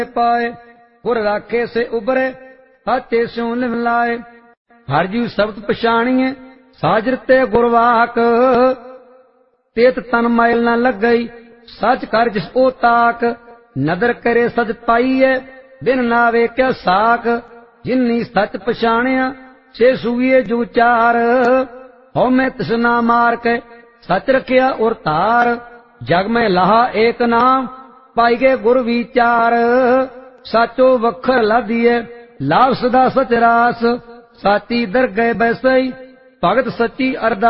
पाए गुर राखे से उबरे साचे स्यों लिव लाए। हर जीव शब्द पछाणिए साजर ते गुरवाक तेत तन मैल न लग गई सच कर जिस ओ ताक। नदर करे सच पाईए बिन नावे क्या साक जिन्नी सच पछाणिया से सुए जो चार। हो मैं तृष्णा मार के सच रखिया और तार जग में लहा एक नाम पाई गए गुर विचार। साचो वखर लादिए लाभ सदा सच रास साची दर गए बैसई भगत सच्ची अरदास।